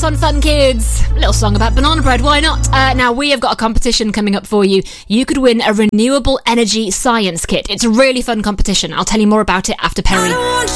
Alice on Fun Kids. A little song about banana bread, why not? Now, we have got a competition coming up for you. You could win a renewable energy science kit. It's a really fun competition. I'll tell you more about it after Perry.